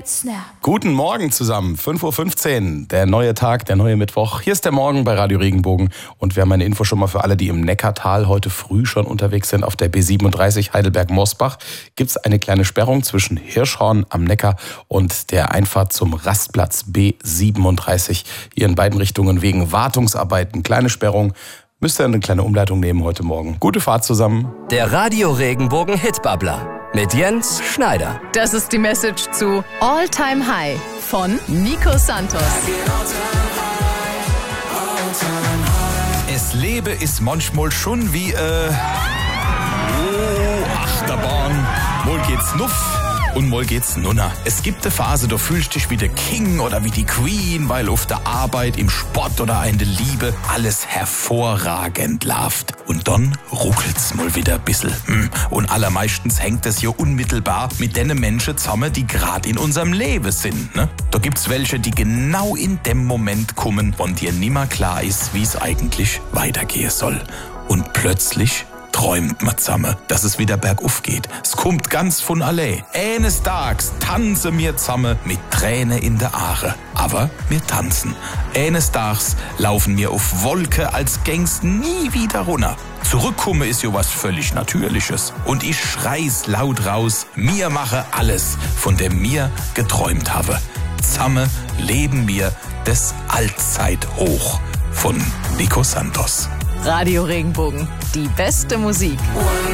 right, snap. Guten Morgen zusammen, 5:15 Uhr, der neue Tag, der neue Mittwoch. Hier ist der Morgen bei Radio Regenbogen und wir haben eine Info schon mal für alle, die im Neckartal heute früh schon unterwegs sind. Auf der B37 Heidelberg-Mosbach gibt es eine kleine Sperrung zwischen Hirschhorn am Neckar und der Einfahrt zum Rastplatz B37. Hier in beiden Richtungen wegen Wartungsarbeiten. Kleine Sperrung. Müsst ihr eine kleine Umleitung nehmen heute Morgen. Gute Fahrt zusammen. Der Radio Regenbogen Hitbabbler mit Jens Schneider. Das ist die Message zu All Time High von Nico Santos. Es lebe ist manchmal schon wie Achterbahn. Mal geht's nuff und mal geht's nunner. Es gibt eine Phase, da fühlst du dich wie der King oder wie die Queen, weil auf der Arbeit, im Sport oder in der Liebe alles hervorragend läuft. Und dann ruckelt's mal wieder ein bisschen. Und allermeistens hängt es ja unmittelbar mit den Menschen zusammen, die gerade in unserem Leben sind. Ne? Da gibt's welche, die genau in dem Moment kommen, wo dir nimmer klar ist, wie es eigentlich weitergehen soll. Und plötzlich träumt man zusammen, dass es wieder bergauf geht. Es kommt ganz von allein. Eines Tages tanzen wir zusammen mit Tränen in der Aare. Aber wir tanzen. Eines Tages laufen wir auf Wolke, als gäng's nie wieder runter. Zurückkommen ist ja was völlig Natürliches. Und ich schrei's laut raus, mir mache alles, von dem mir geträumt habe. Zusammen leben wir das Allzeithoch von Nico Santos. Radio Regenbogen, die beste Musik. One